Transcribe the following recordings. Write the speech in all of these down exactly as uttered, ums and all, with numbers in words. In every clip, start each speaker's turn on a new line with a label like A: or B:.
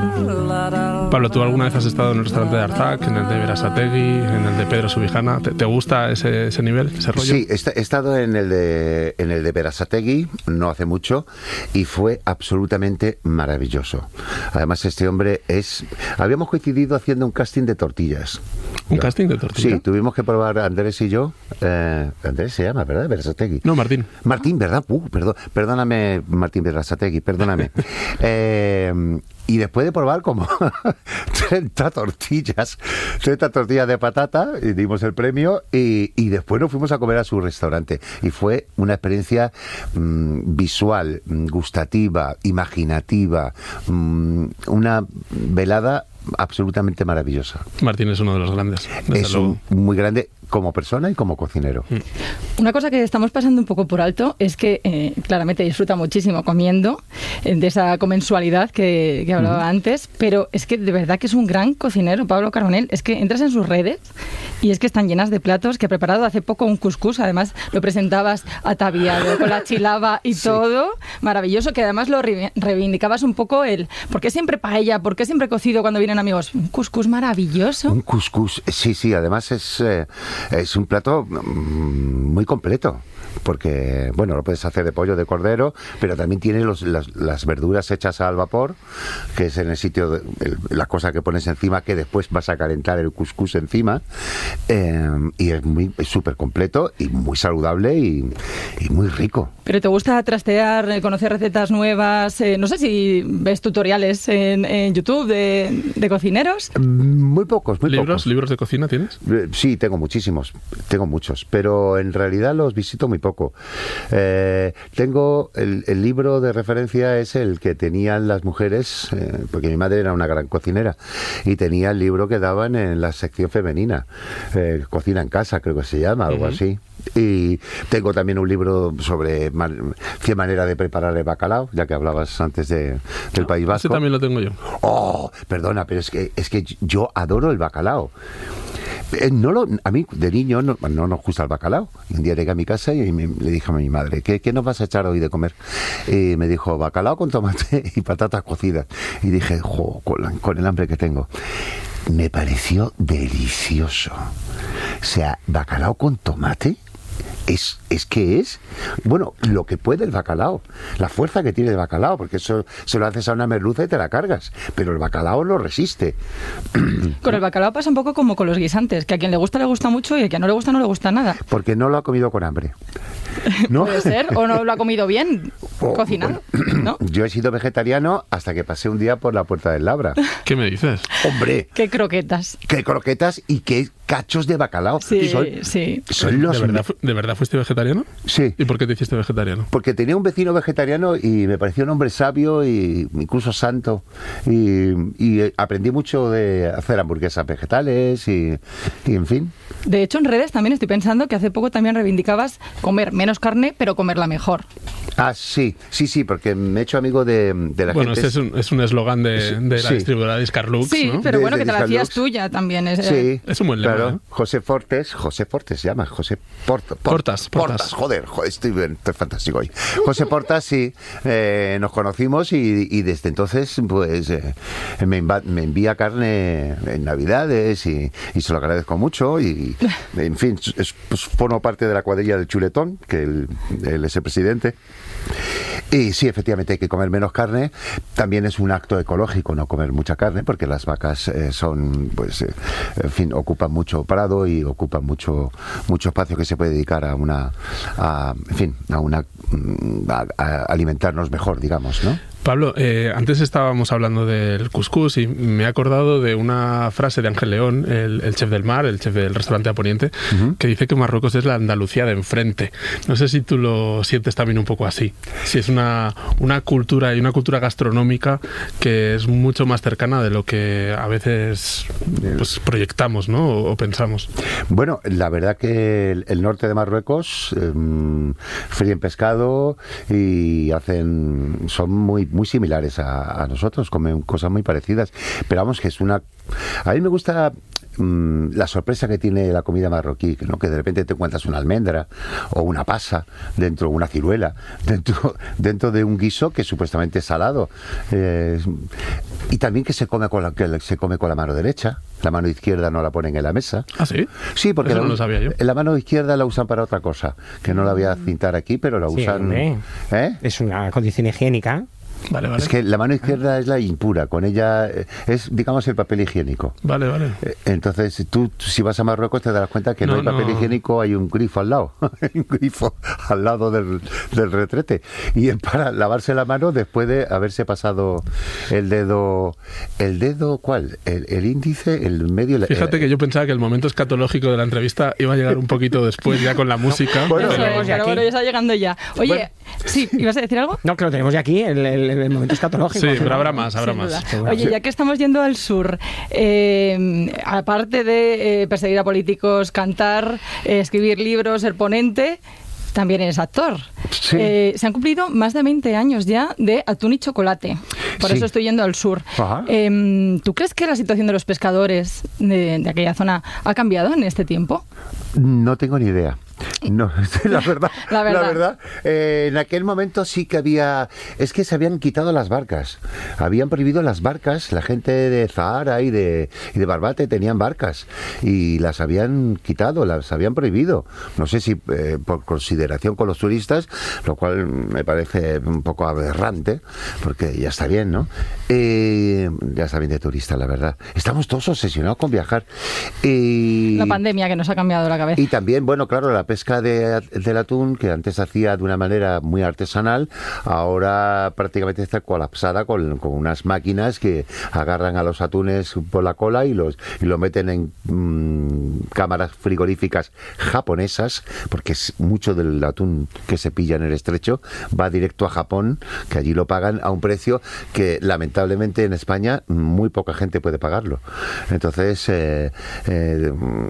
A: Pablo, ¿tú alguna vez has estado en el restaurante de Arzac, en el de Berasategui, en el de Pedro Subijana? ¿Te, te gusta ese, ese nivel, ese rollo?
B: Sí, he estado en el de en el de Berasategui no hace mucho y fue absolutamente maravilloso. Además, este hombre es... Habíamos coincidido haciendo un casting de tortillas.
A: ¿Un casting de tortillas?
B: Sí, tuvimos que probar Andrés y yo. Eh, Andrés se llama, ¿verdad? Berasategui.
A: No, Martín.
B: Martín, ¿verdad? Uh, perdón, perdóname, Martín Berasategui, perdóname. eh, Y después de probar como treinta tortillas, treinta tortillas de patata, y dimos el premio, y, y después nos fuimos a comer a su restaurante. Y fue una experiencia mmm, visual, gustativa, imaginativa, mmm, una velada absolutamente maravillosa.
A: Martín es uno de los grandes.
B: Es un, muy grande como persona y como cocinero.
C: Una cosa que estamos pasando un poco por alto es que eh, claramente disfruta muchísimo comiendo, eh, de esa comensualidad que, que hablaba uh-huh. antes, pero es que de verdad que es un gran cocinero, Pablo Carbonell. Es que entras en sus redes y es que están llenas de platos, que ha preparado hace poco un cuscús, además lo presentabas ataviado con la chilaba y sí. todo, maravilloso, que además lo re- reivindicabas un poco el ¿por qué siempre paella? ¿Por qué siempre cocido cuando vienen amigos? Un cuscús maravilloso.
B: Un cuscús, sí, sí, además es, eh, es un plato mm, muy completo. Porque, bueno, lo puedes hacer de pollo, de cordero, pero también tiene los, las, las verduras hechas al vapor, que es en el sitio, de, el, la cosa que pones encima, que después vas a calentar el cuscús encima, eh, y es muy súper completo y muy saludable y, y muy rico.
C: ¿Pero te gusta trastear, conocer recetas nuevas? Eh, no sé si ves tutoriales en, en YouTube de, de cocineros.
B: Muy pocos, muy
A: ¿Libros,
B: pocos.
A: ¿Libros de cocina tienes?
B: Sí, tengo muchísimos, tengo muchos, pero en realidad los visito muy poco. Eh, tengo el, el libro de referencia es el que tenían las mujeres, eh, porque mi madre era una gran cocinera y tenía el libro que daban en la sección femenina, eh, Cocina en casa, creo que se llama, algo uh-huh. así. Y tengo también un libro sobre man, cien maneras de preparar el bacalao, ya que hablabas antes de, del no, País Vasco.
A: Ese también lo tengo yo.
B: Oh, perdona, pero es que es que yo adoro el bacalao. Eh, no lo, a mí de niño no, no nos gusta el bacalao. Un día llegué a mi casa y me, le dije a mi madre, ¿qué, ¿qué nos vas a echar hoy de comer? Y me dijo, bacalao con tomate y patatas cocidas. Y dije, jo, con, con el hambre que tengo. Me pareció delicioso. O sea, bacalao con tomate. Es, es que es, bueno, lo que puede el bacalao, la fuerza que tiene el bacalao, porque eso se lo haces a una merluza y te la cargas, pero el bacalao lo resiste.
C: Con el bacalao pasa un poco como con los guisantes, que a quien le gusta le gusta mucho y a quien no le gusta no le gusta nada.
B: Porque no lo ha comido con hambre. ¿No?
C: Puede ser, o no lo ha comido bien, oh, cocinado, bueno, ¿no?
B: Yo he sido vegetariano hasta que pasé un día por la Puerta del Labra.
A: ¿Qué me dices?
B: ¡Hombre!
C: ¡Qué croquetas!
B: ¡Qué croquetas y qué cachos de bacalao!
C: Sí,
B: y son,
C: sí.
B: Son los...
A: ¿De verdad, ¿De verdad fuiste vegetariano?
B: Sí.
A: ¿Y por qué te hiciste vegetariano?
B: Porque tenía un vecino vegetariano y me pareció un hombre sabio y incluso santo. Y, y aprendí mucho de hacer hamburguesas vegetales y, y en fin.
C: De hecho, en redes también estoy pensando que hace poco también reivindicabas comer menos carne, pero comerla mejor.
B: Ah, sí, sí, sí, porque me he hecho amigo de, de la
A: bueno,
B: gente.
A: Bueno, este es un eslogan de, de la sí. distribuidora Discarlux,
C: sí,
A: ¿no?
C: pero
B: de,
C: bueno,
B: de
C: que te la hacías
B: Discarlux.
C: tuya también. Es,
B: sí,
A: es un buen lema.
B: Claro,
A: ¿eh?
B: José Fortes, José Fortes se llama, José Porta, Port,
A: Portas, Portas.
B: Portas. Joder, joder, estoy bien, estoy fantástico hoy. José Portas, sí, eh, nos conocimos y, y desde entonces, pues, eh, me, inva- me envía carne en Navidades y, y se lo agradezco mucho y, en fin, es, pues, formo parte de la cuadrilla del chuletón, que él, él es el presidente. Y sí, efectivamente hay que comer menos carne. También es un acto ecológico no comer mucha carne, porque las vacas eh, son, pues, eh, en fin, ocupan mucho prado y ocupan mucho mucho espacio que se puede dedicar a una, a, en fin, a una a, a alimentarnos mejor, digamos, ¿no?
A: Pablo, eh, antes estábamos hablando del cuscús y me he acordado de una frase de Ángel León, el, el chef del mar, el chef del restaurante A Poniente, uh-huh. que dice que Marruecos es la Andalucía de enfrente. No sé si tú lo sientes también un poco así. Si es una, una cultura y una cultura gastronómica que es mucho más cercana de lo que a veces pues, proyectamos, ¿no? O, o pensamos.
B: Bueno, la verdad que el, el norte de Marruecos eh, fríen pescado y hacen son muy muy similares a, a nosotros, comen cosas muy parecidas, pero vamos que es una... A mí me gusta mmm, la sorpresa que tiene la comida marroquí, ¿no? Que de repente te encuentras una almendra o una pasa dentro, una ciruela, dentro, dentro de un guiso que supuestamente es salado. Eh, y también que se come con la, que se come con la mano derecha. La mano izquierda no la ponen en la mesa.
A: ¿Ah, sí?
B: Sí, porque
A: Eso
B: la,
A: no lo sabía yo.
B: la mano izquierda la usan para otra cosa, que no la voy a cintar aquí, pero la
D: Sí,
B: usan...
D: hombre.
B: ¿Eh?
D: Es una condición higiénica.
A: Vale, vale.
B: Es que la mano izquierda es la impura, con ella eh, es, digamos, el papel higiénico.
A: Vale, vale.
B: Eh, Entonces, tú, si vas a Marruecos, te darás cuenta que no,
A: No,
B: hay papel
A: no.
B: higiénico, hay un grifo al lado. Hay un grifo al lado del, del retrete. Y es para lavarse la mano después de haberse pasado el dedo. ¿El dedo cuál? ¿El, el índice? ¿El medio? El,
A: Fíjate
B: el,
A: que yo pensaba que el momento escatológico de la entrevista iba a llegar un poquito después, ya con la música.
B: Bueno,
C: Eso
D: lo
C: es,
D: tenemos ya
C: pero
D: aquí.
C: bueno, ya está llegando ya. Oye,
B: Bueno.
C: sí, ¿ibas a decir algo?
D: No, que lo tenemos ya aquí, el, el, el momento escatológico.
A: Sí, pero habrá más, habrá
C: Sin
A: más.
C: duda.
D: Seguro.
C: Oye, ya que estamos yendo al sur, eh, aparte de eh, perseguir a políticos, cantar, eh, escribir libros, ser ponente, también eres actor.
B: Sí.
C: Eh, se han cumplido más de veinte años ya de Atún y Chocolate. Por
B: Sí.
C: eso estoy yendo al sur.
B: Ajá.
C: Eh, ¿Tú crees que la situación de los pescadores de, de aquella zona ha cambiado en este tiempo?
B: No tengo ni idea. No, la verdad,
C: La verdad.
B: la verdad, eh, en aquel momento sí que había, es que se habían quitado las barcas, habían prohibido las barcas, la gente de Zahara y de, y de Barbate tenían barcas y las habían quitado, las habían prohibido, no sé si eh, por consideración con los turistas, lo cual me parece un poco aberrante, porque ya está bien, ¿no? Eh, ya está bien de turista, la verdad. Estamos todos obsesionados con viajar. Y...
C: La pandemia que nos ha cambiado la cabeza.
B: Y también, bueno, claro, la pesca de, del atún, que antes se hacía de una manera muy artesanal, ahora prácticamente está colapsada con, con unas máquinas que agarran a los atunes por la cola y los y lo meten en mmm, cámaras frigoríficas japonesas, porque es mucho del atún que se pilla en el estrecho va directo a Japón, que allí lo pagan a un precio que lamentablemente en España muy poca gente puede pagarlo. Entonces, eh, eh,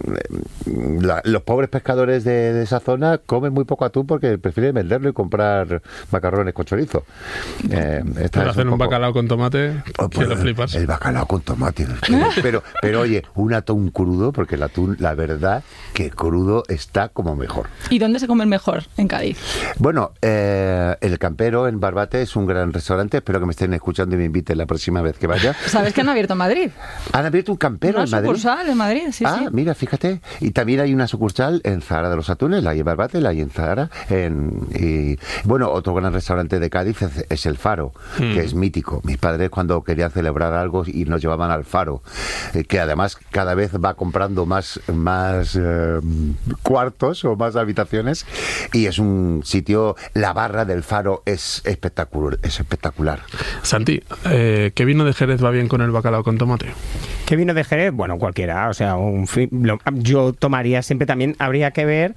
B: la, los pobres pescadores de, de esa zona comen muy poco atún porque prefieren venderlo y comprar macarrones con chorizo. Eh, esta
A: Pero
B: es
A: hacen un,
B: poco-
A: bacalao con tomate,
B: Oh,
A: que
B: bueno,
A: lo flipas.
B: El bacalao con tomate. Pero, pero, pero oye, un atún crudo, porque el atún, la verdad, que crudo está como mejor.
C: ¿Y dónde se come mejor? En Cádiz.
B: Bueno, eh, El Campero en Barbate es un gran restaurante. Espero que me estén escuchando y me inviten la próxima vez que vaya.
C: ¿Sabes que han abierto en Madrid?
B: ¿Han abierto un campero
C: Una
B: en Madrid?
C: sucursal en Madrid, sí,
B: ah,
C: sí.
B: mira, fíjate. Y también hay una sucursal en Zahara de los Atunes, la hay en Barbate, la hay en Zahara. En, y, bueno, otro gran restaurante de Cádiz es, es El Faro,
A: Mm.
B: que es mítico. Mis padres cuando querían celebrar algo y nos llevaban al Faro, eh, que además cada vez va comprando más, más eh, cuartos o más habitaciones, y es un sitio, la barra del Faro es espectacular. Es espectacular.
A: Santi, eh, ¿qué vino de Jerez va bien con el bacalao con tomate?
D: ¿Qué vino de Jerez? Bueno, cualquiera. O sea, un fi- lo- yo tomaría siempre también, habría que ver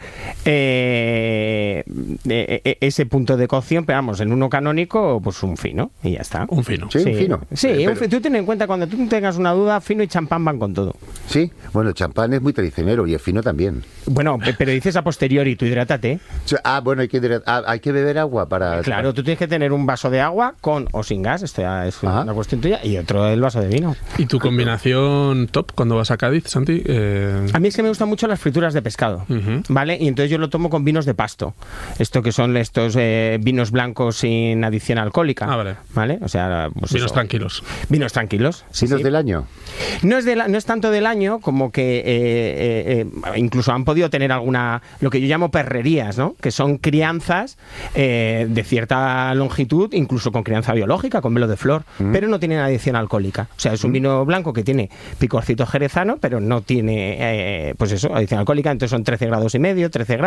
D: eh, eh, eh, ese punto de cocción, pero vamos, en uno canónico, pues un fino y ya está.
A: Un fino.
B: Sí, un fino.
D: Sí,
B: Eh,
D: un
B: pero-
D: fi- tú ten en cuenta, cuando tú tengas una duda, fino y champán van con todo.
B: Sí, bueno, el champán es muy traicionero y el fino también.
D: Bueno, pe- pero dices a posteriori, tú hidrátate.
B: O sea, ah, bueno, hay que, dire- ah, hay que beber agua para...
D: Claro, tú tienes que tener un vaso de agua con o sin gas, esto ya es
B: Ajá.
D: una cuestión tuya, y otro el vaso de vino.
A: ¿Y tu combinación top cuando vas a Cádiz, Santi? Eh,
D: A mí es que me gustan mucho las frituras de pescado,
A: Ujú.
D: ¿vale? Y entonces yo lo tomo con vinos de pasto. Esto que son estos eh, vinos blancos sin adición alcohólica.
A: Ah, vale.
D: ¿Vale? O sea, pues
A: vinos
D: eso.
A: tranquilos.
D: Vinos tranquilos. sí,
B: ¿Vinos
D: sí.
B: del año?
D: No es, de la- no es tanto del año como que eh, eh, eh, incluso han podido tener alguna, lo que yo llamo perrerías, ¿no? Que son crianzas eh, de cierta longitud, incluso con crianza biológica, con velo de flor, pero no tienen adición alcohólica. O sea, es un vino blanco que tiene picorcito jerezano, pero no tiene, eh, pues eso, adición alcohólica, entonces son trece grados y medio, trece grados.